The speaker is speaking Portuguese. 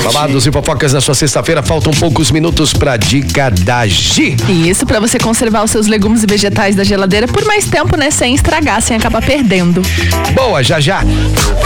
Babados e fofocas na sua sexta-feira, faltam poucos minutos pra dica da Gi. Isso, pra você conservar os seus legumes e vegetais da geladeira por mais tempo, né? Sem estragar, sem acabar perdendo. Boa, já.